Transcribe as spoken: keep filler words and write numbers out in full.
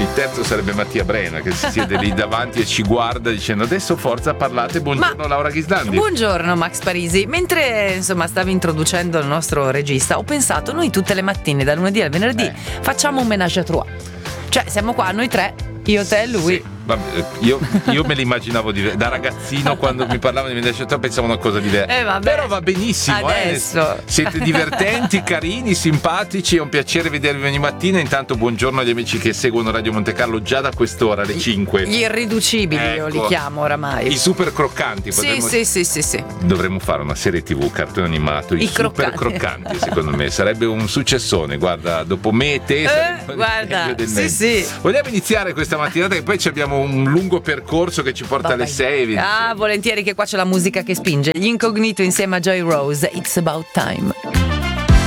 Il terzo sarebbe Mattia Brena, che si siede lì davanti e ci guarda dicendo adesso forza parlate, buongiorno. Ma, Laura Ghislandi. Buongiorno Max Parisi. Mentre insomma stavi introducendo il nostro regista, ho pensato, noi tutte le mattine dal lunedì al venerdì eh. facciamo un ménage à trois. Cioè siamo qua noi tre, io, te e lui. Sì. Vabbè, io, io me l'immaginavo diver- da ragazzino quando mi parlavano di Mendes pensavo una cosa diversa, eh, però va benissimo, adesso. Eh. Siete divertenti, carini, simpatici, è un piacere vedervi ogni mattina. Intanto buongiorno agli amici che seguono Radio Monte Carlo già da quest'ora alle cinque. Gli irriducibili, ecco, io li chiamo oramai. I super croccanti. Sì, potremmo... sì, sì, sì, sì. Dovremmo fare una serie tivù, cartone animato, i, I super croccanti. croccanti secondo me sarebbe un successone. Guarda, dopo me e te eh, guarda, del sì, sì. Vogliamo iniziare questa mattinata che poi ci abbiamo un lungo percorso che ci porta alle sei. Ah, volentieri, che qua c'è la musica che spinge. Gli Incognito insieme a Joy Rose, It's About Time.